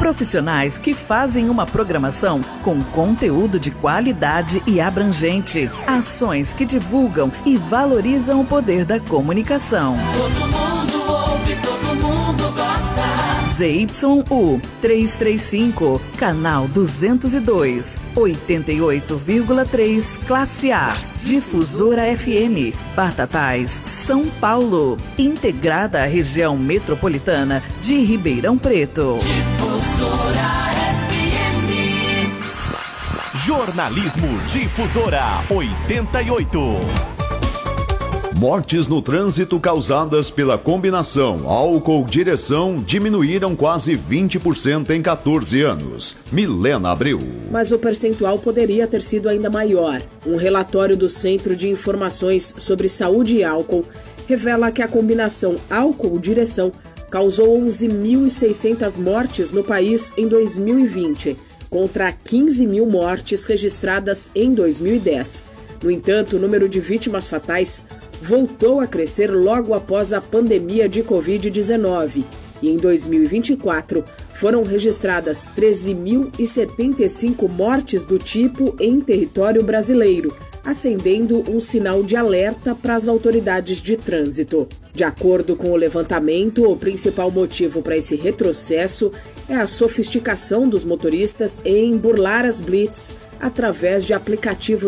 Profissionais que fazem uma programação com conteúdo de qualidade e abrangente. Ações que divulgam e valorizam o poder da comunicação. Todo mundo ouve, todo mundo gosta. ZYU 335, canal 202, 88,3, classe A. Difusora FM, Batatais, São Paulo. Integrada à região metropolitana de Ribeirão Preto. Difusora FM. Jornalismo Difusora 88. Mortes no trânsito causadas pela combinação álcool-direção diminuíram quase 20% em 14 anos. Milena Abreu. Mas o percentual poderia ter sido ainda maior. Um relatório do Centro de Informações sobre Saúde e Álcool revela que a combinação álcool-direção causou 11.600 mortes no país em 2020, contra 15 mil mortes registradas em 2010. No entanto, o número de vítimas fatais voltou a crescer logo após a pandemia de Covid-19 e em 2024 foram registradas 13.075 mortes do tipo em território brasileiro, acendendo um sinal de alerta para as autoridades de trânsito. De acordo com o levantamento, o principal motivo para esse retrocesso é a sofisticação dos motoristas em burlar as blitz através de aplicativos